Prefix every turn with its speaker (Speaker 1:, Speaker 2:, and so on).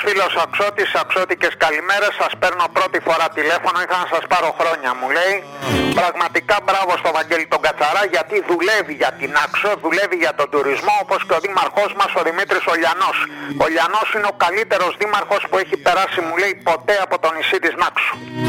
Speaker 1: φίλος Αξώτης, Αξώτικες καλημέρες. Σας παίρνω πρώτη φορά τηλέφωνο, είχα να σας πάρω χρόνια, μου λέει. Πραγματικά μπράβο στο Βαγγέλη τον Κατσαρά, γιατί δουλεύει για την Άξο, δουλεύει για τον τουρισμό, όπως και ο δήμαρχός μας ο Δημήτρης ο Λιανός. Ο Λιανός είναι ο καλύτερος δήμαρχος που έχει περάσει, μου λέει, ποτέ από το νησί της Νάξου.